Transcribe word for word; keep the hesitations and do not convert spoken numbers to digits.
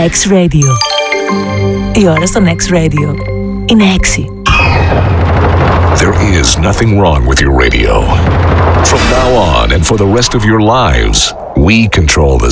X Radio. Η ώρα στο X Radio είναι έξι. There is nothing wrong with your radio. From now on and for the rest of your lives, we control the